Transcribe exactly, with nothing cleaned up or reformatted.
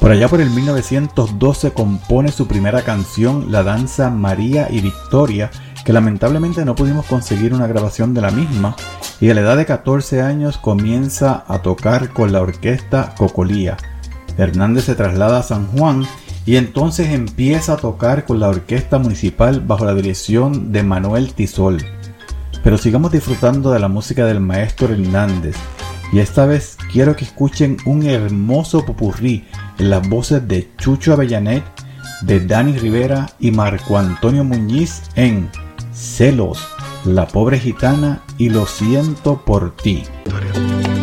Por allá por el mil novecientos doce compone su primera canción, la danza María y Victoria, que lamentablemente no pudimos conseguir una grabación de la misma, y a la edad de catorce años comienza a tocar con la orquesta Cocolía. Hernández se traslada a San Juan y entonces empieza a tocar con la orquesta municipal bajo la dirección de Manuel Tisol. Pero sigamos disfrutando de la música del maestro Hernández, y esta vez quiero que escuchen un hermoso popurrí en las voces de Chucho Avellanet, de Dani Rivera y Marco Antonio Muñiz en Celos, La Pobre Gitana y Lo Siento por Ti.